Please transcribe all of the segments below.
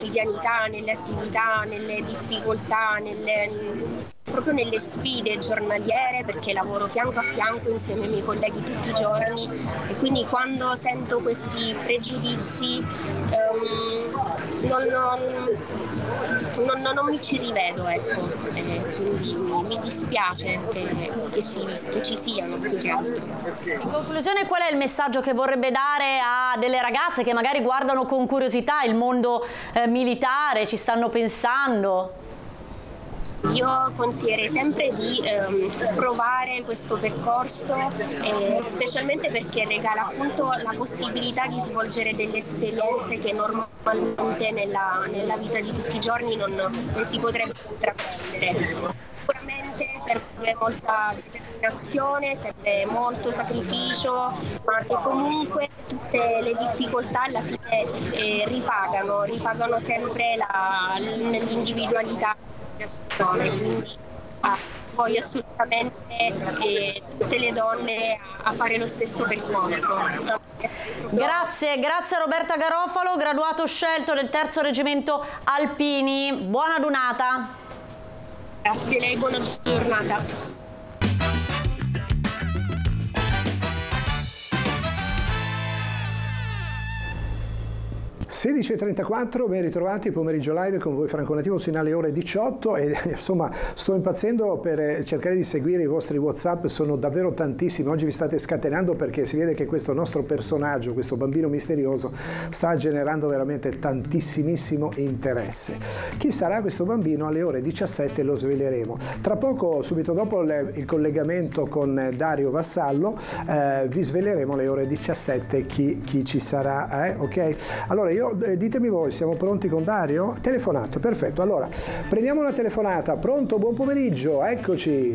quotidianità, nelle attività, nelle difficoltà, proprio nelle sfide giornaliere, perché lavoro fianco a fianco insieme ai miei colleghi tutti i giorni, e quindi quando sento questi pregiudizi non mi ci rivedo, ecco. Quindi mi dispiace che ci siano, più che altro. In conclusione, qual è il messaggio che vorrebbe dare a delle ragazze che magari guardano con curiosità il mondo militare, ci stanno pensando? Io consiglierei sempre di provare questo percorso, specialmente perché regala appunto la possibilità di svolgere delle esperienze che normalmente nella vita di tutti i giorni non si potrebbe intraprendere. Sicuramente serve molta determinazione, serve molto sacrificio, ma che comunque tutte le difficoltà alla fine ripagano sempre l'individualità. Quindi voglio assolutamente tutte le donne a fare lo stesso percorso. Grazie a Roberta Garofalo, graduato scelto del 3° Reggimento Alpini. Buona giornata. Grazie a lei, buona giornata. 16:34, ben ritrovati, pomeriggio live con voi Franco Nativo sino alle ore 18 e insomma sto impazzendo per cercare di seguire i vostri WhatsApp, sono davvero tantissimi, oggi vi state scatenando perché si vede che questo nostro personaggio, questo bambino misterioso sta generando veramente tantissimissimo interesse. Chi sarà questo bambino? Alle ore 17 lo sveleremo. Tra poco, subito dopo il collegamento con Dario Vassallo, vi sveleremo alle ore 17 chi ci sarà, ok? Allora ditemi voi, siamo pronti con Dario? Telefonato, perfetto. Allora, prendiamo una telefonata. Pronto? Buon pomeriggio, eccoci.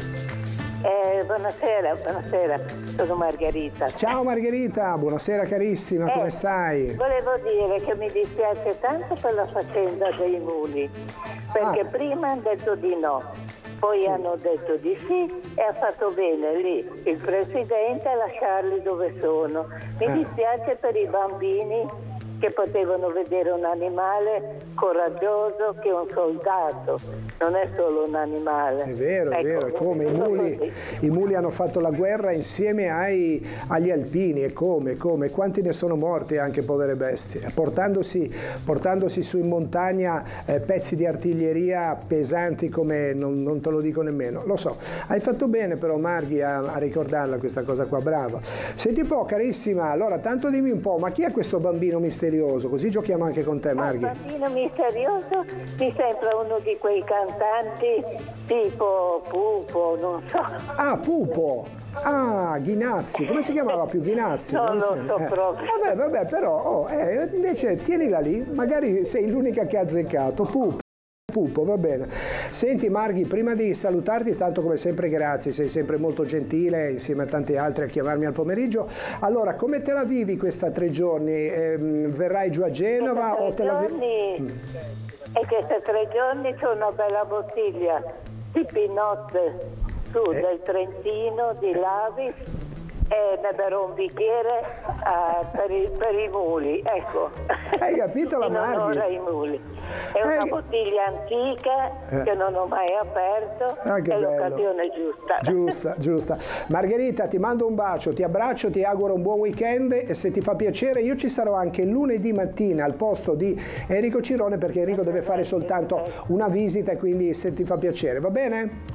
Buonasera, sono Margherita. Ciao Margherita, buonasera carissima, come stai? Volevo dire che mi dispiace tanto per la faccenda dei muli, perché prima hanno detto di no, poi hanno detto di sì e ha fatto bene lì il Presidente a lasciarli dove sono. Mi dispiace per i bambini che potevano vedere un animale coraggioso che è un soldato, non è solo un animale. È vero, è vero, come i muli hanno fatto la guerra insieme agli alpini, e come, quanti ne sono morti anche, povere bestie, portandosi su in montagna pezzi di artiglieria pesanti come non te lo dico nemmeno. Lo so, hai fatto bene però Marghi a ricordarla questa cosa qua, brava. Senti un po' carissima, allora tanto dimmi un po', ma chi è questo bambino misterioso? Così giochiamo anche con te, Marghi. Il bambino misterioso mi sembra uno di quei cantanti tipo Pupo, non so. Ah, Pupo! Ah, Ghinazzi, come si chiamava più Ghinazzi? Non lo so proprio. Vabbè, però, invece tienila lì, magari sei l'unica che ha azzeccato. Pupo, va bene. Senti Marghi, prima di salutarti, tanto come sempre grazie, sei sempre molto gentile insieme a tanti altri a chiamarmi al pomeriggio. Allora, come te la vivi questa 3 giorni? Verrai giù a Genova o te la vivi? E questi 3 giorni c'è una bella bottiglia di Pinot su del Trentino, di Lavis, e ne berrò un bicchiere per i muli, ecco. Hai capito la Marghi? In onore ai muli. È una bottiglia antica che non ho mai aperto, è l'occasione giusta. Giusta. Margherita, ti mando un bacio, ti abbraccio, ti auguro un buon weekend e se ti fa piacere io ci sarò anche lunedì mattina al posto di Enrico Cirone, perché Enrico deve fare soltanto una visita e quindi se ti fa piacere, va bene?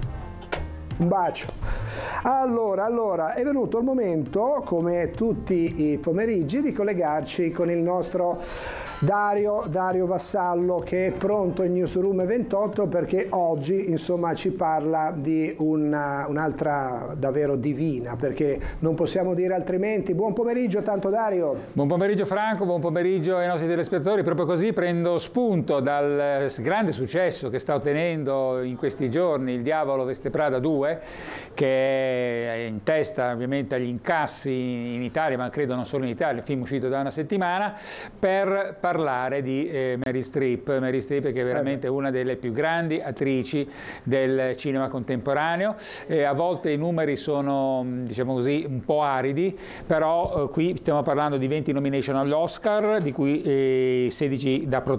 Un bacio. Allora, è venuto il momento, come tutti i pomeriggi, di collegarci con il nostro Dario Vassallo, che è pronto in Newsroom 28 perché oggi insomma ci parla di un'altra davvero divina, perché non possiamo dire altrimenti. Buon pomeriggio tanto Dario. Buon pomeriggio Franco, buon pomeriggio ai nostri telespettatori. Proprio così prendo spunto dal grande successo che sta ottenendo in questi giorni Il Diavolo Veste Prada 2, che è in testa ovviamente agli incassi in Italia, ma credo non solo in Italia, il film uscito da una settimana, per parlare di Meryl Streep. Meryl Streep che è veramente una delle più grandi attrici del cinema contemporaneo. A volte i numeri sono, diciamo così, un po' aridi, però qui stiamo parlando di 20 nomination all'Oscar, di cui 16 da protagonista.